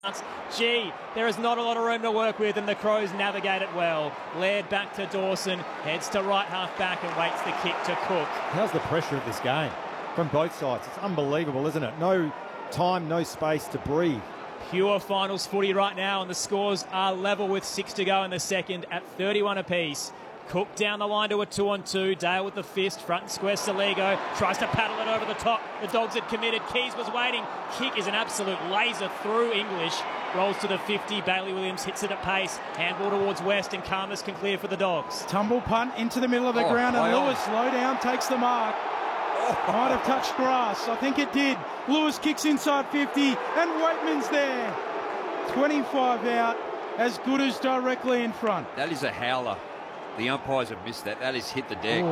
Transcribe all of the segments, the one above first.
Gee, there is not a lot of room to work with, and the Crows navigate it well. Laird back to Dawson, heads to right half back and waits the kick to Cook. How's the pressure of this game from both sides? It's unbelievable, isn't it? No time, no space to breathe. Pure finals footy right now, and the scores are level with 6 to go in the second at 31 apiece. Cook down the line to a 2-on-2. Dale with the fist, front and square. Saligo tries to paddle it over the top. The Dogs had committed. Keys was waiting. Kick is an absolute laser through English. Rolls to the 50. Bailey Williams hits it at pace. Handball towards West, and Karmas can clear for the Dogs. Tumble punt into the middle of the ground, and Lewis low down takes the mark. Might have touched grass. I think it did. Lewis kicks inside 50, and Waitman's there. 25 out, as good as directly in front. That is a howler. The umpires have missed that. That has hit the deck.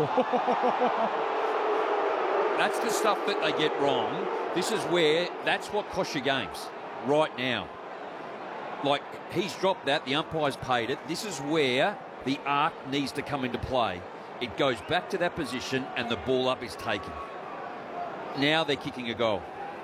That's the stuff that they get wrong. This is where, that's what costs you games right now. Like, he's dropped that. The umpires paid it. This is where the arc needs to come into play. It goes back to that position and the ball up is taken. Now they're kicking a goal.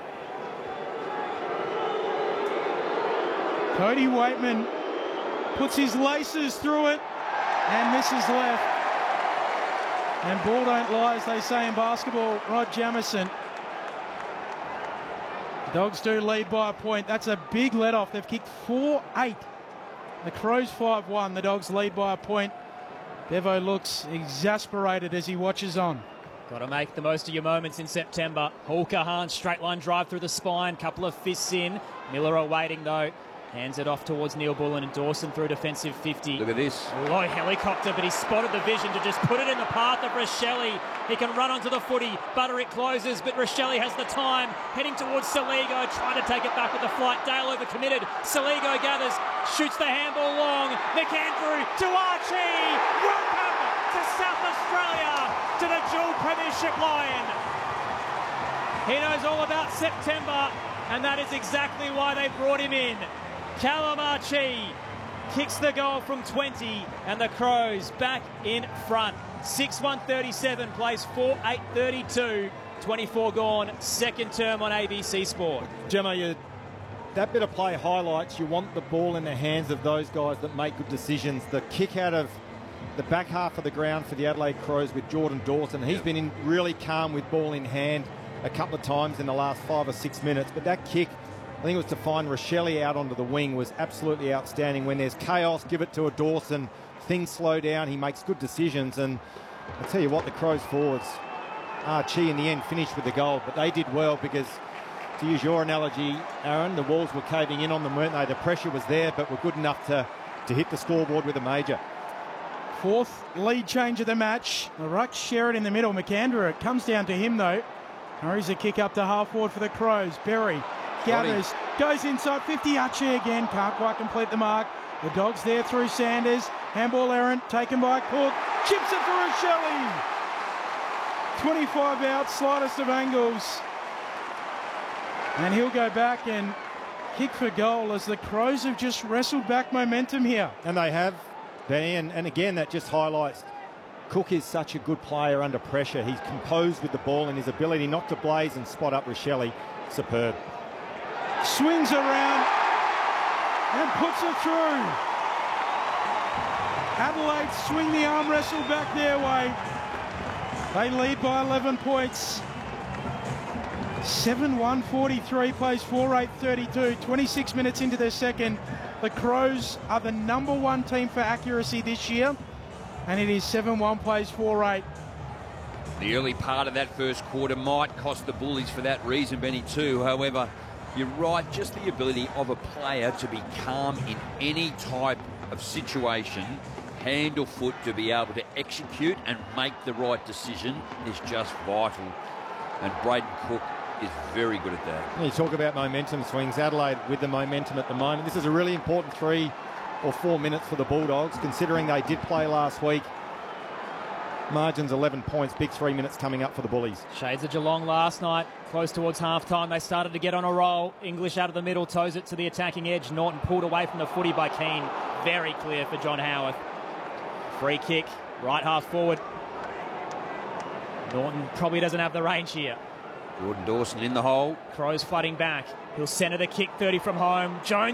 Cody Waitman puts his laces through it and misses left. And ball don't lie, as they say in basketball. Rod Jamison. Dogs do lead by a point. That's a big let-off. They've kicked 4-8. The Crows 5-1. The Dogs lead by a point. Bevo looks exasperated as he watches on. Got to make the most of your moments in September. Hawker Hahn, straight line drive through the spine. Couple of fists in. Miller awaiting though. Hands it off towards Neil Bullen, and Dawson through defensive 50. Look at this. Low helicopter, but he spotted the vision to just put it in the path of Rochelle. He can run onto the footy. Butterick closes, but Rochelle has the time. Heading towards Saligo, trying to take it back with the flight. Dale overcommitted. Saligo gathers, shoots the handball long. McAndrew to Archie. Welcome to South Australia, to the dual premiership Lion. He knows all about September, and that is exactly why they brought him in. Callum Archie kicks the goal from 20, and the Crows back in front. 6-1-37 plays 4-8-32. 24 gone, second term on ABC Sport. Gemma, that bit of play highlights you want the ball in the hands of those guys that make good decisions. The kick out of the back half of the ground for the Adelaide Crows with Jordan Dawson. He's been in really calm with ball in hand a couple of times in the last 5 or 6 minutes, but that kick, I think it was to find Rochelle out onto the wing, was absolutely outstanding. When there's chaos, give it to a Dawson. Things slow down. He makes good decisions. And I'll tell you what, the Crows forwards, Archie in the end finished with the goal, but they did well because, to use your analogy, Aaron, the walls were caving in on them, weren't they? The pressure was there, but were good enough to hit the scoreboard with a major. Fourth lead change of the match. The ruck share it in the middle. McAndrew, it comes down to him though. Hurries a kick up to half forward for the Crows. Berry gathers, goes inside 50. Archie again, can't quite complete the mark. The Dogs there through Sanders. Handball errant, taken by Cook. Chips it for Rochelle. 25 out, slightest of angles. And he'll go back and kick for goal as the Crows have just wrestled back momentum here. And they have, Benny, and again that just highlights Cook is such a good player under pressure. He's composed with the ball, and his ability not to blaze and spot up Rochelle, superb. Swings around and puts it through. Adelaide swing the arm wrestle back their way. They lead by 11 points. 7-1-43 plays 4-8-32. 26 minutes into their second. The Crows are the #1 team for accuracy this year, and it is 7-1 plays 4-8. The early part of that first quarter might cost the Bullies for that reason, Benny, too. However, you're right, just the ability of a player to be calm in any type of situation, hand or foot, to be able to execute and make the right decision is just vital. And Braden Cook is very good at that. You talk about momentum swings. Adelaide with the momentum at the moment. This is a really important 3 or 4 minutes for the Bulldogs, considering they did play last week. Margin's 11 points, big 3 minutes coming up for the Bullies. Shades of Geelong last night, close towards half-time. They started to get on a roll. English out of the middle, toes it to the attacking edge. Norton pulled away from the footy by Keane. Very clear for John Howarth. Free kick, right half forward. Norton probably doesn't have the range here. Jordan Dawson in the hole. Crows fighting back. He'll centre the kick, 30 from home. Jones